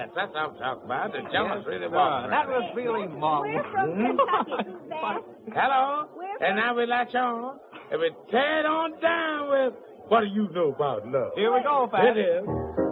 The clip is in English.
Yes, that's what I'm talking about. The jealous really walking. That was feeling marvelous. We're from Kentucky, Suzanne. Hello? We're And now we latch on. And we tear it on down with what do you know about love? Here we go, Pat. It is.